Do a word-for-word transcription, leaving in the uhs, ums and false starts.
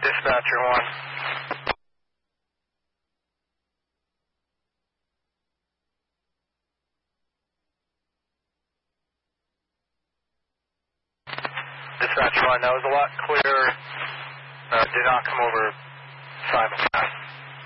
Dispatcher one. Dispatcher one, that was a lot clearer. Uh, did not come over Simon Pass.